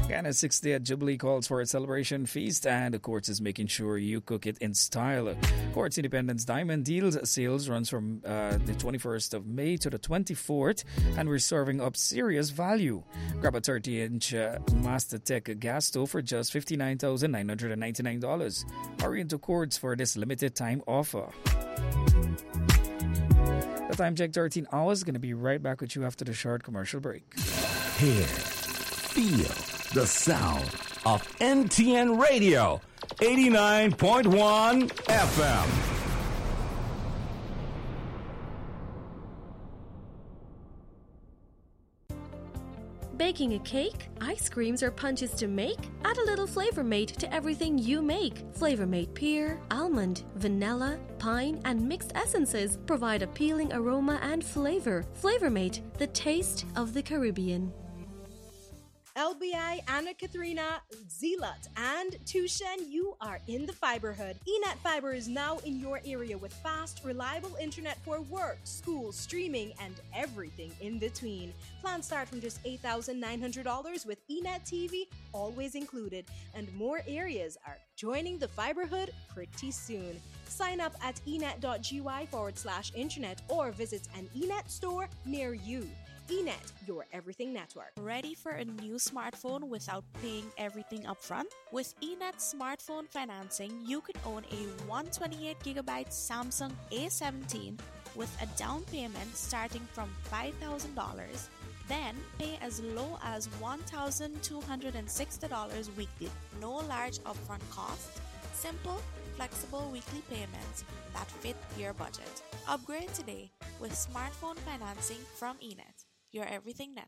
Ghana's 60th Jubilee calls for a celebration feast, and the Quartz is making sure you cook it in style. Quartz Independence Diamond Deals sales runs from the 21st of May to the 24th, and we're serving up serious value. Grab a 30-inch MasterTech gas stove for just $59,999. Hurry into Quartz for this limited time offer. The time check 13 hours. Going to be right back with you after the short commercial break. Hear, feel the sound of NTN Radio, 89.1 FM. Baking a cake? Ice creams or punches to make? Add a little Flavor Mate to everything you make. Flavor Mate pear, almond, vanilla, pine, and mixed essences provide appealing aroma and flavor. Flavor Mate, the taste of the Caribbean. LBI, Anna Katharina, Zealot, and Tushen, you are in the Fiberhood. eNet Fiber is now in your area with fast, reliable internet for work, school, streaming, and everything in between. Plans start from just $8,900 with eNet TV always included, and more areas are joining the Fiberhood pretty soon. Sign up at enet.gy/internet or visit an eNet store near you. eNet, your everything network. Ready for a new smartphone without paying everything upfront? With eNet smartphone financing, you can own a 128GB Samsung A17 with a down payment starting from $5,000. Then pay as low as $1,260 weekly. No large upfront cost. Simple, flexible weekly payments that fit your budget. Upgrade today with smartphone financing from eNet, your everything network.